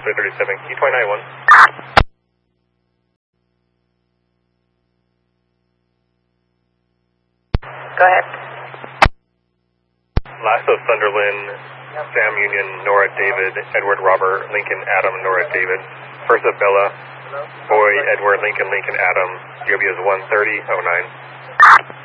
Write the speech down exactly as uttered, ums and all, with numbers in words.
thirty-seven, Key twenty-nine one. Go ahead. Last of Sunderland, Sam Union, Nora David, Edward Robert, Lincoln Adam, Nora David. First of Bella, Boy, Edward, Lincoln, Lincoln Adam. G O B is one thirty oh nine.